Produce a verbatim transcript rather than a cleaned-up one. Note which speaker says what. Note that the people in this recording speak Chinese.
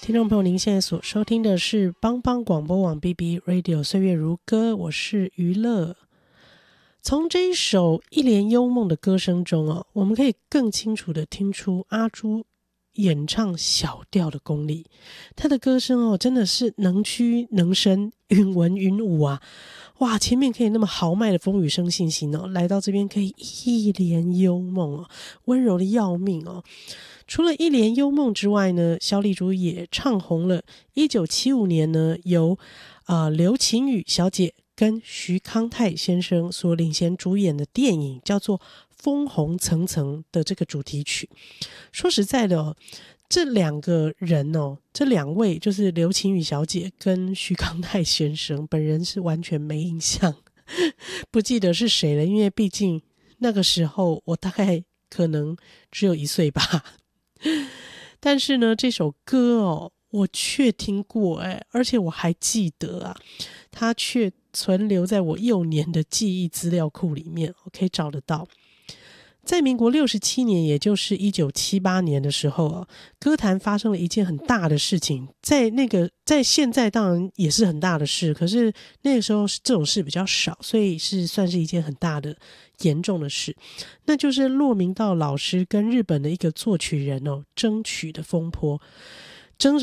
Speaker 1: 听众朋友，您现在所收听的是帮帮广播网 B B Radio 岁月如歌，我是娱乐。从这一首一帘幽梦的歌声中哦，我们可以更清楚的听出阿朱演唱小调的功力。他的歌声哦，真的是能屈能伸，允文允武啊！哇，前面可以那么豪迈的风雨生信心哦，来到这边可以一帘幽梦哦，温柔的要命哦。除了一帘幽梦之外呢，萧丽珠也唱红了一九七五年呢由、呃、刘晴雨小姐跟徐康泰先生所领衔主演的电影叫做《枫红层层》的这个主题曲。说实在的哦，这两个人哦，这两位就是刘晴雨小姐跟徐康泰先生，本人是完全没印象，不记得是谁了，因为毕竟那个时候我大概可能只有一岁吧。但是呢，这首歌哦，我却听过哎，而且我还记得啊，它却存留在我幼年的记忆资料库里面，我可以找得到。在民国六十七年，也就是一九七八年的时候啊，歌坛发生了一件很大的事情，在那个在现在当然也是很大的事，可是那个时候这种事比较少，所以是算是一件很大的严重的事，那就是骆明道老师跟日本的一个作曲人哦争取的风波。争